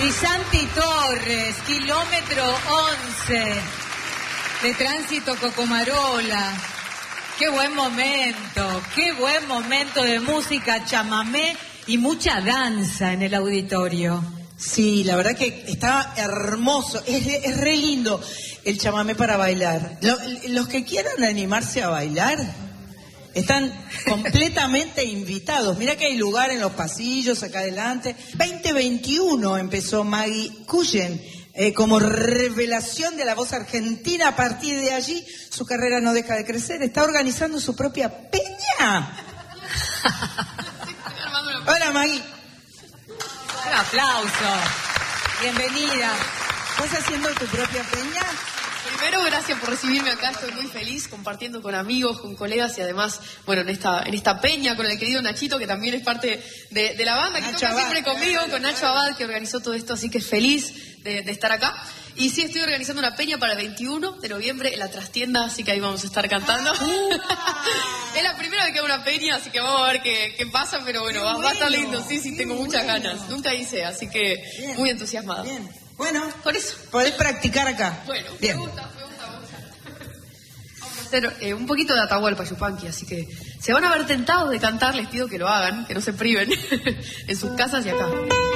Y Santi Torres, kilómetro 11 de Tránsito Cocomarola. Qué buen momento de música, chamamé y mucha danza en el auditorio. Sí, la verdad que estaba hermoso, es re lindo el chamamé para bailar. Los que quieran animarse a bailar están completamente invitados. Mirá que hay lugar en los pasillos acá adelante. 2021 empezó Maggie Cullen como revelación de la voz argentina. A partir de allí su carrera no deja de crecer. Está organizando su propia peña. Hola Maggie. Un aplauso. Bienvenida. ¿Estás haciendo tu propia peña? Primero, gracias por recibirme acá, estoy muy feliz compartiendo con amigos, con colegas y además, bueno, en esta peña con el querido Nachito, que también es parte de la banda, que Nacho toca Abad. siempre conmigo, con Nacho Abad, que organizó todo esto, así que feliz de estar acá. Y sí, estoy organizando una peña para el 21 de noviembre en la trastienda, así que ahí vamos a estar cantando. Es la primera vez que hago una peña, así que vamos a ver qué pasa, pero bueno, va a estar lindo, sí, tengo muchas ganas. Nunca hice, así que bien, muy entusiasmada. Bien. Bueno, Con eso. podés practicar acá. Bueno, bien. me gusta. Vamos a hacer un poquito de Atahualpa Yupanqui, así que se van a ver tentados de cantar, les pido que lo hagan, que no se priven en sus casas y acá.